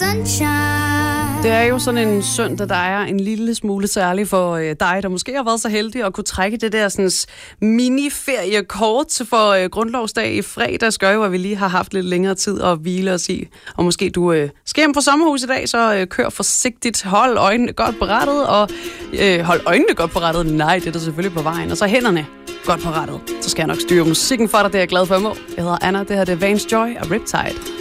Det er jo sådan en søndag, der er en lille smule særlig for dig, der måske har været så heldig at kunne trække det der sådan mini-feriekort for grundlovsdag i fredags. Gør jo, at vi lige har haft lidt længere tid at hvile os i. Og måske du skal hjem fra sommerhus i dag, så kør forsigtigt. Hold øjnene godt på rattet. Og hold øjnene godt på rattet. Nej, det er der selvfølgelig på vejen. Og så hænderne godt på rattet. Så skal jeg nok styre musikken for dig, det er jeg glad for. Jeg hedder Anna, det her det er Vance Joy og Riptide.